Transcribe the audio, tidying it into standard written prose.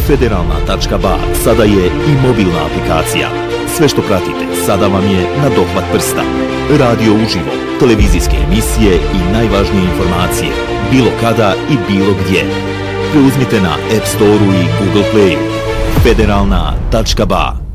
Federalna.ba sada je i mobilna aplikacija. Sve što pratite sada vam je na dohvat prsta. Radio uživo, televizijske emisije i najvažnije informacije, bilo kada i bilo gdje. Preuzmite na App Store-u i Google Play-u. Federalna.ba